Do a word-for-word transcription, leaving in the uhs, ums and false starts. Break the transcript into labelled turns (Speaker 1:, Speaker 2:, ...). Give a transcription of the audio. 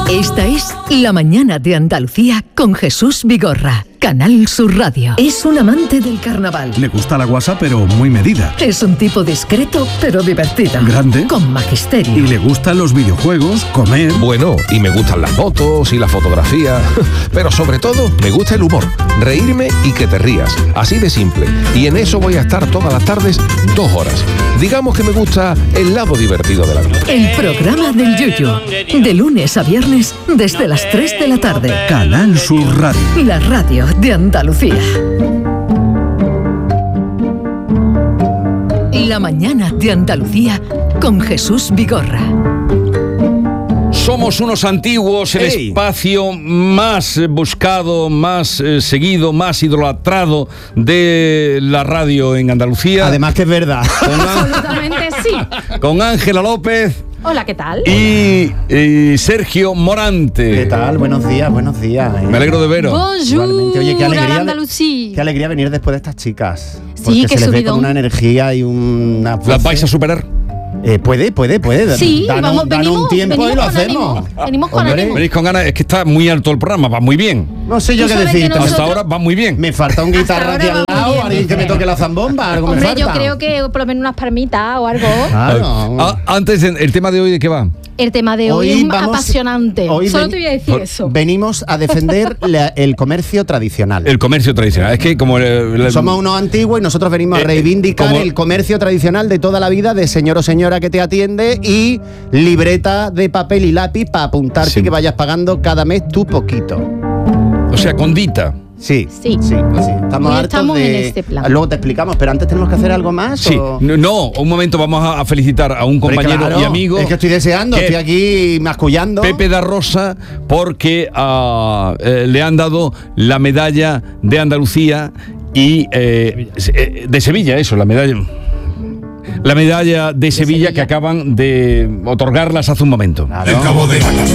Speaker 1: Esta es La Mañana de Andalucía con Jesús Vigorra. Canal Sur Radio. Es un amante del carnaval.
Speaker 2: Le gusta la guasa, pero muy medida.
Speaker 1: Es un tipo discreto, pero divertido.
Speaker 2: Grande.
Speaker 1: Con magisterio.
Speaker 2: Y le gustan los videojuegos, comer.
Speaker 3: Bueno, y me gustan las motos y la fotografía. Pero sobre todo, me gusta el humor. Reírme y que te rías. Así de simple. Y en eso voy a estar todas las tardes, dos horas. Digamos que me gusta el lado divertido de la vida.
Speaker 1: El programa del Yuyu. De lunes a viernes, desde las tres de la tarde.
Speaker 2: Canal Sur Radio.
Speaker 1: La radio de Andalucía. La Mañana de Andalucía con Jesús Vigorra.
Speaker 4: Somos unos antiguos, el
Speaker 2: ¡Ey!
Speaker 4: Espacio más buscado, más eh, seguido, más idolatrado de la radio en Andalucía.
Speaker 5: Además que es verdad.
Speaker 4: Con,
Speaker 6: Absolutamente sí.
Speaker 4: con Ángela López
Speaker 6: Hola, ¿qué tal?
Speaker 4: y, y Sergio Morante.
Speaker 5: ¿Qué tal? Buenos días, buenos días. ¿eh?
Speaker 4: Me alegro de veros.
Speaker 6: Bonjour,
Speaker 5: Oye, qué alegría,
Speaker 6: Andalucía.
Speaker 5: qué alegría venir después de estas chicas.
Speaker 6: Sí,
Speaker 5: Porque
Speaker 6: qué
Speaker 5: se les ve
Speaker 6: subidón.
Speaker 5: con una energía y una...
Speaker 4: ¿Las vais a superar?
Speaker 5: Eh, puede, puede, puede.
Speaker 6: Sí,
Speaker 5: danos,
Speaker 6: vamos,
Speaker 5: danos
Speaker 6: venimos,
Speaker 5: un tiempo
Speaker 6: venimos
Speaker 5: y lo
Speaker 6: con
Speaker 5: hacemos.
Speaker 6: ánimo. Venimos con
Speaker 5: Hombre,
Speaker 6: ánimo.
Speaker 4: Venís con ganas, es que está muy alto el programa, va muy bien.
Speaker 5: No sé yo
Speaker 6: Tú
Speaker 5: qué
Speaker 6: sabes que
Speaker 5: decirte.
Speaker 6: nosotros-
Speaker 4: Hasta ahora va muy bien.
Speaker 5: Me falta un guitarra
Speaker 6: ahora
Speaker 5: aquí al
Speaker 6: va muy
Speaker 5: lado,
Speaker 6: bien.
Speaker 5: alguien que me toque la zambomba, algo me
Speaker 6: Hombre,
Speaker 5: falta.
Speaker 6: yo creo que por lo menos unas palmitas o algo.
Speaker 5: Claro.
Speaker 4: Ah, antes, ¿el tema de hoy de qué va?
Speaker 6: El tema de hoy,
Speaker 5: Hoy
Speaker 6: es
Speaker 5: vamos-
Speaker 6: apasionante.
Speaker 5: hoy
Speaker 6: Solo
Speaker 5: ven-
Speaker 6: te voy a decir eso.
Speaker 5: Venimos a defender la- el comercio tradicional.
Speaker 4: El comercio tradicional. Es que como... el- el-
Speaker 5: Somos unos antiguos y nosotros venimos
Speaker 4: Eh,
Speaker 5: a reivindicar
Speaker 4: como-
Speaker 5: el comercio tradicional de toda la vida, de señor o señora que te atiende y libreta de papel y lápiz para apuntarte
Speaker 4: Sí.
Speaker 5: que vayas pagando cada mes tu poquito.
Speaker 4: O sea, condita.
Speaker 5: Sí,
Speaker 6: Sí.
Speaker 5: sí, sí. Estamos
Speaker 6: Hoy
Speaker 5: hartos
Speaker 6: estamos
Speaker 5: de...
Speaker 6: en este plan.
Speaker 5: Luego te explicamos, pero antes tenemos que hacer algo más.
Speaker 4: Sí,
Speaker 5: ¿o?
Speaker 4: no, no, un momento, vamos a, a felicitar a un
Speaker 5: Hombre,
Speaker 4: compañero
Speaker 5: claro,
Speaker 4: y amigo.
Speaker 5: Es que estoy deseando,
Speaker 4: que-
Speaker 5: estoy aquí mascullando.
Speaker 4: Pepe da Rosa, porque ah, eh, le han dado la medalla de Andalucía y eh, eh, de Sevilla, eso, la medalla. La medalla de, Sevilla,
Speaker 6: Sevilla.
Speaker 4: que acaban de otorgarlas hace un momento.
Speaker 5: Claro.
Speaker 7: El cabo de